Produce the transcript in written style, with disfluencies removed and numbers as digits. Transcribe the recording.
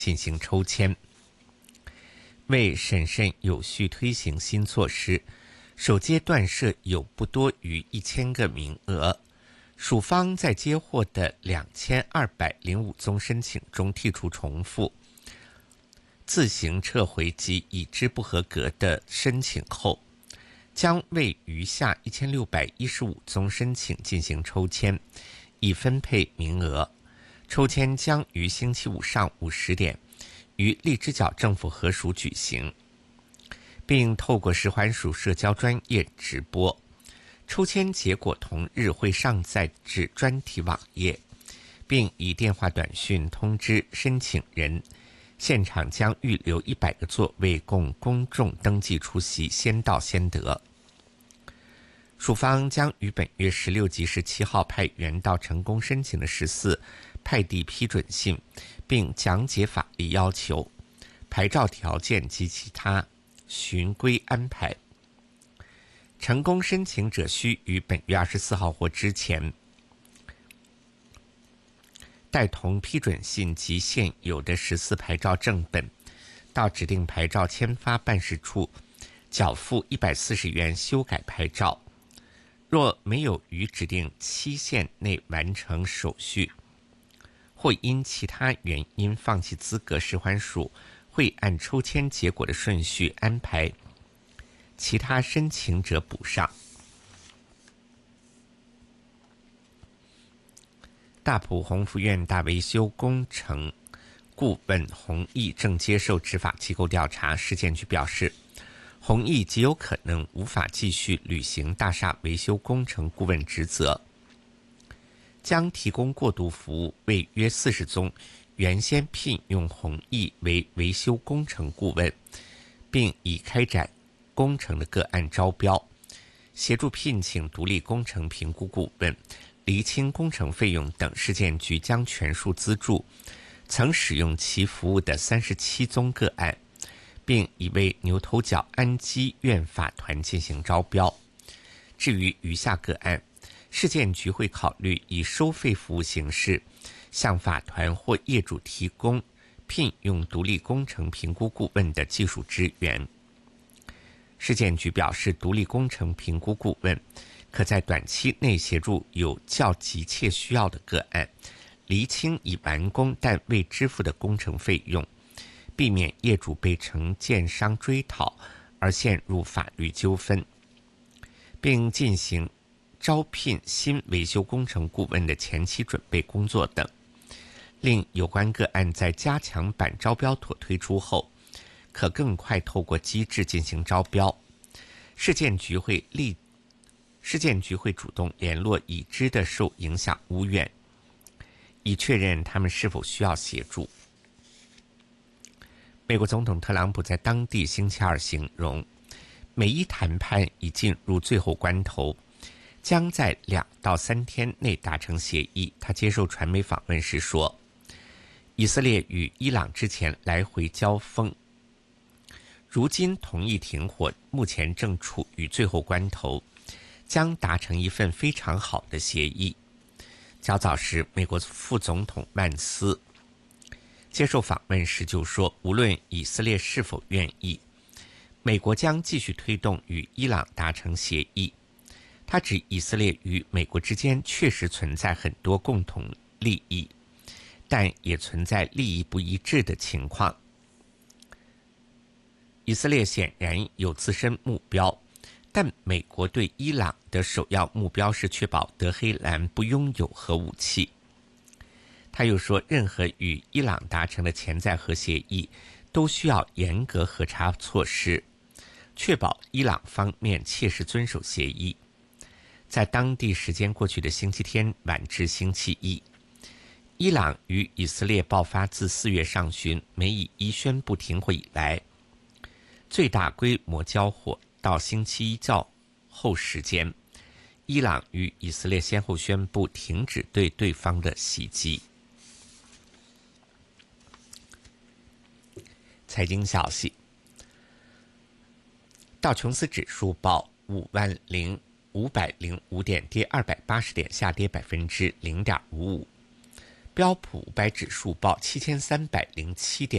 进行抽签。为审慎有序推行新措施，首阶段设有不多于1000个名额。署方在接获的2205宗申请中剔除重复、自行撤回及已知不合格的申请后，将为余下1615宗申请进行抽签，以分配名额。抽签将于星期五上午10点于荔枝角政府合署举行，并透过食环署社交专业直播。抽签结果同日会上载至专题网页，并以电话短讯通知申请人。现场将预留100个座位供公众登记出席，先到先得。署方将于本月16及17号派员到成功申请的14派递批准信，并讲解法律要求、牌照条件及其他循规安排。成功申请者需于本月24号或之前带同批准信及现有的14牌照正本，到指定牌照签发办事处缴付140元修改牌照。若没有于指定期限内完成手续，或因其他原因放弃资格，食环署会按抽签结果的顺序安排其他申请者补上。大埔宏福苑大维修工程顾问洪毅正接受执法机构调查。市建局表示，洪毅极有可能无法继续履行大厦维修工程顾问职责，将提供过渡服务，为约40宗原先聘用洪毅为维修工程顾问，并已开展工程的个案招标，协助聘请独立工程评估顾问，厘清工程费用等。市建局将全数资助曾使用其服务的37宗个案，并已为牛头角安基院法团进行招标。至于余下个案，市建局会考虑以收费服务形式向法团或业主提供聘用独立工程评估顾问的技术支援。市建局表示，独立工程评估顾问可在短期内协助有较急切需要的个案，厘清已完工但未支付的工程费用，避免业主被承建商追讨而陷入法律纠纷，并进行招聘新维修工程顾问的前期准备工作等，令有关个案在加强版招标妥推出后，可更快透过机制进行招标。市建局会主动联络已知的受影响屋苑，以确认他们是否需要协助。美国总统特朗普在当地星期二形容，美伊谈判已进入最后关头，将在2到3天内达成协议。他接受传媒访问时说，以色列与伊朗之前来回交锋，如今同意停火，目前正处于最后关头，将达成一份非常好的协议。较早时，美国副总统曼斯接受访问时就说，无论以色列是否愿意，美国将继续推动与伊朗达成协议。他指以色列与美国之间确实存在很多共同利益，但也存在利益不一致的情况。以色列显然有自身目标，但美国对伊朗的首要目标是确保德黑兰不拥有核武器。他又说，任何与伊朗达成的潜在核协议都需要严格核查措施，确保伊朗方面切实遵守协议。在当地时间过去的星期天晚至星期一，伊朗与以色列爆发自4月上旬美以1宣布停火以来最大规模交火。到星期一较后时间，伊朗与以色列先后宣布停止对对方的袭击。财经消息，道琼斯指数报50505点，跌280点，下跌0.55%。 标普500指数报7307点。